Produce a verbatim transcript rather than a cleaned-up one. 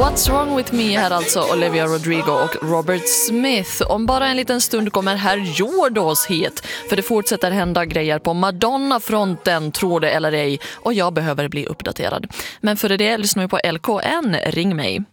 What's wrong with me här alltså, Olivia Rodrigo och Robert Smith. Om bara en liten stund kommer herr Jordos hit, för det fortsätter hända grejer på Madonna-fronten, tror det eller ej, och jag behöver bli uppdaterad. Men för det lyssnar vi på L K N, Ring mig.